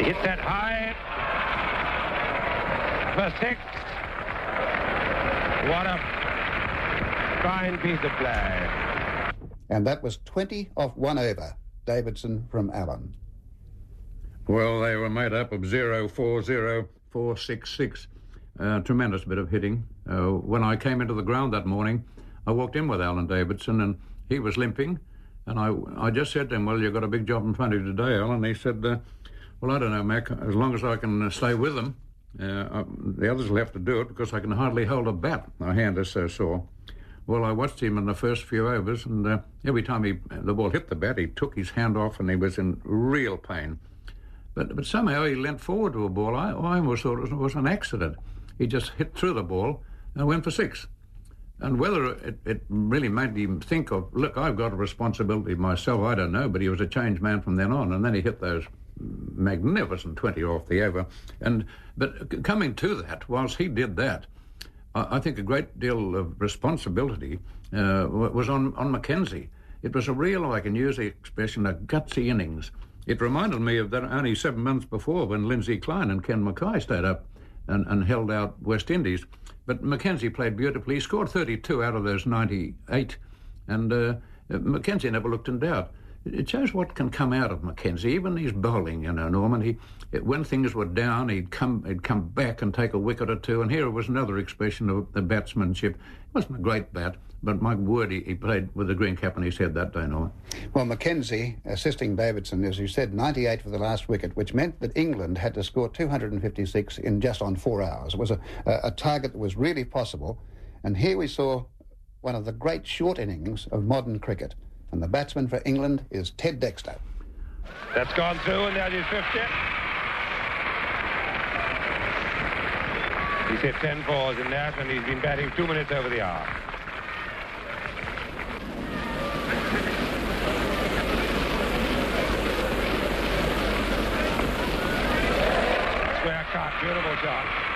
He hit that high for 6. What a fine piece of play. And that was 20 off 1 over. Davidson from Allen. Well, they were made up of 0, 4, 0, 4, 6, 6. Tremendous bit of hitting. When I came into the ground that morning, I walked in with Alan Davidson, and he was limping. And I just said to him, well, you've got a big job in front of you today, Alan. He said, well, I don't know, Mac, as long as I can stay with them, the others will have to do it because I can hardly hold a bat. My hand is so sore. Well, I watched him in the first few overs, and every time the ball hit the bat, he took his hand off and he was in real pain. But somehow he leant forward to a ball. I almost thought it was an accident. He just hit through the ball and went for 6. And whether it really made him think of, look, I've got a responsibility myself, I don't know, but he was a changed man from then on. And then he hit those magnificent 20 off the over. But coming to that, whilst he did that, I think a great deal of responsibility was on Mackenzie. It was a real, I can use the expression, a gutsy innings. It reminded me of that only 7 months before when Lindsay Klein and Ken Mackay stayed up and held out West Indies. But Mackenzie played beautifully. He scored 32 out of those 98, and Mackenzie never looked in doubt. It shows what can come out of Mackenzie, even his bowling, you know, Norman. When things were down, he'd come back and take a wicket or two, and here was another expression of the batsmanship. It wasn't a great bat, but my word, he played with the green cap on his head that day, Norman. Well, Mackenzie, assisting Davidson, as you said, 98 for the last wicket, which meant that England had to score 256 in just on 4 hours. It was a target that was really possible, and here we saw one of the great short innings of modern cricket. And the batsman for England is Ted Dexter. That's gone through, and that is 50. He's hit 10 fours in that, and he's been batting 2 minutes over the hour. Square cut, beautiful shot.